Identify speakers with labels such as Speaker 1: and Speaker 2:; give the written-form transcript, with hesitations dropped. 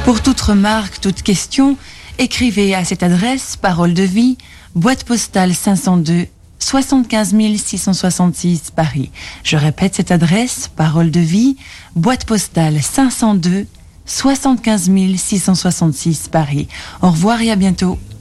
Speaker 1: Pour toute remarque, toute question, écrivez à cette adresse, Parole de Vie, boîte postale 502, 75 666 Paris. Je répète cette adresse, Parole de Vie, boîte postale 502, 75 666 Paris. Au revoir et à bientôt.